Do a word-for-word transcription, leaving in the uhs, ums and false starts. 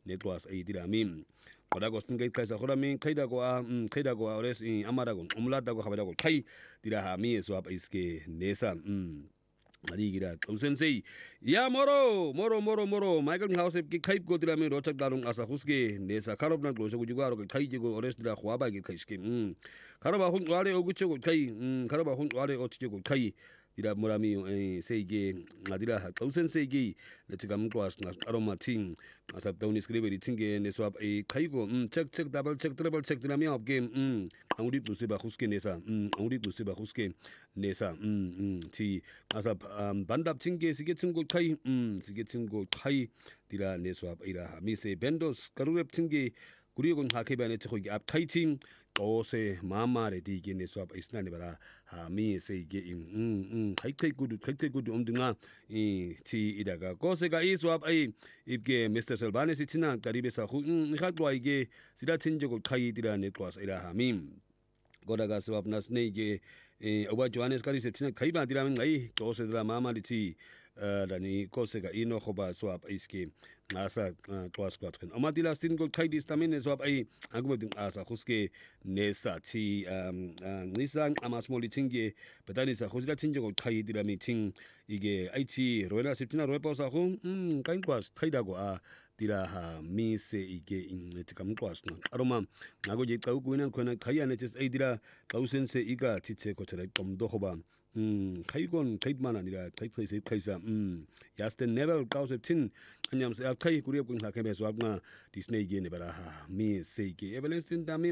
netwas ay diramim Kodagos ngay kaysa khurami khayda ko a khayda ko ores amara ko umlata ko khabada ko khay dirahami so ap iske nesa Marigira sensei ya moro moro moro moro Michael House ki khaib ko dirami rochak darung asa huske nesa kharob na gloso gujugo aro khai jigo ores dira khwaba ki khaiske kharoba hun wale oguche ko khai kharoba hun wale oche ko khai dira morami seige ngadira sensei gi letigam kwas na aroma ting asap tawni skribe tinge ne swap e khaigo check check double check triple check dirami of game angudi tu seba huske nesa angudi tu seba huske nesa ti asap bandap tinge sige tingo khai sige tingo khai dira ne swap ira mi se bendos karurep tinge kurigon hakebane chokgi ap khaiting Ose mama re di gene swap isna ne bara ha mi se ge in um khai khai good khai khai good um dinga i ti idaga kose ga i swap ai ibge Mister Selvane sitina karibe sa khu khat lo ige sida chin je ko khai dira ne class ira ha mi godaga swap nas ne ge oba Johannes kari sitina khai ba dira ngai kose dira mama ri ti dani kose ga ino khoba swap iske asa class squad kan amadila stin go khai dis tamin swap ai agbo ding asa khuske nesa ti nisang amas moli tinge betani sa khuzila tinge go khai dira meeting ige aichi roela sitina roepa sa khu um kain kwas thaida go a dira ha mi se ige in tikam kwas na aroma nago je kau kuina khona khai ane ches ai dira kausen se iga tiche ko tera tom do khoba 음 카이곤 카이드만 아니라 카이프에서 카이사 음 야스텐 네벨 카우셉틴 anyam se kai kuriap kun hakeme so apna disney ge ne bara ha mi se ge evalensin dami